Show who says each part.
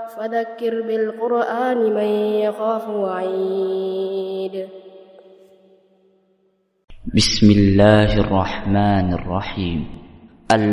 Speaker 1: فذكر بالقرآن من يخاف وعيد.
Speaker 2: بسم الله الرحمن الرحيم.